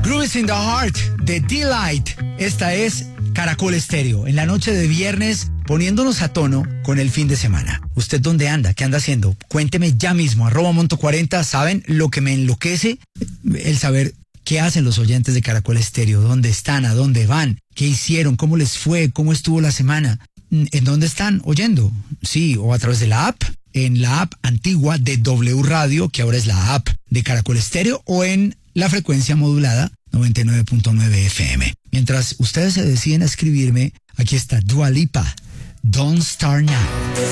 Grooves in the Heart de Delight. Esta es Caracol Estéreo. En la noche de viernes, poniéndonos a tono con el fin de semana. ¿Usted dónde anda? ¿Qué anda haciendo? Cuénteme ya mismo. @Monto40. ¿Saben lo que me enloquece? El saber qué hacen los oyentes de Caracol Estéreo. ¿Dónde están? ¿A dónde van? ¿Qué hicieron? ¿Cómo les fue? ¿Cómo estuvo la semana? ¿En dónde están oyendo? Sí, o a través de la app. En la app antigua de W Radio, que ahora es la app de Caracol Estéreo, o en la frecuencia modulada 99.9 FM. Mientras ustedes se deciden a escribirme, aquí está Dua Lipa, Don't Start Now.